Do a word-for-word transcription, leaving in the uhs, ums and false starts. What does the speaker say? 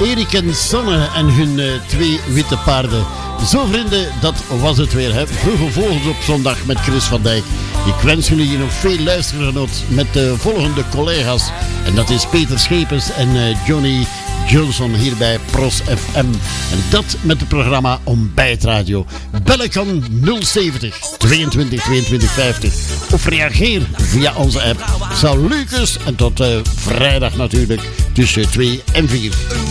Erik en Sanne en hun uh, twee witte paarden. Zo vrienden, dat was het weer. Hè? Vroege Vogels op zondag met Chris van Dijk. Ik wens jullie hier nog veel luistergenot met de volgende collega's. En dat is Peter Schepens en uh, Johnny Johnson hier bij Pros F M. En dat met het programma Ontbijtradio. Bellen kan nul zeventig tweeëntwintig tweeëntwintig vijftig. Of reageer via onze app. Salut Lucas en tot uh, vrijdag natuurlijk tussen twee en vier.